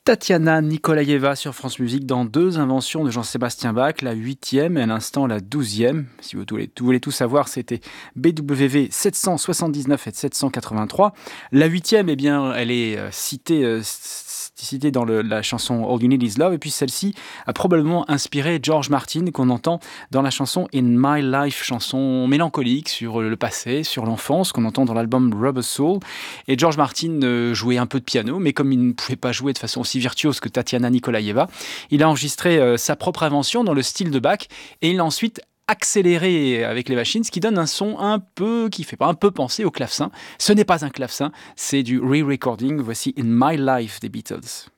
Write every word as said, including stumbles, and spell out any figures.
Tatiana Nikolaeva sur France Musique dans deux inventions de Jean-Sébastien Bach, la huitième et à l'instant la douzième. Si vous voulez, vous voulez tout savoir, c'était B W V sept cent soixante-dix-neuf et sept cent quatre-vingt-trois. La huitième, eh bien, elle est euh, citée, euh, citée dans le, la chanson All You Need Is Love, et puis celle-ci a probablement inspiré George Martin, qu'on entend dans la chanson In My Life, chanson mélancolique sur le passé, sur l'enfance, qu'on entend dans l'album Rubber Soul. Et George Martin euh, jouait un peu de piano, mais comme il ne pouvait pas jouer de façon aussi virtuose que Tatiana Nikolaeva, il a enregistré euh, sa propre invention dans le style de Bach, et il l'a ensuite accéléré avec les machines, ce qui donne un son un peu, qui fait pas un peu penser au clavecin. Ce n'est pas un clavecin, c'est du re-recording. Voici In My Life des Beatles.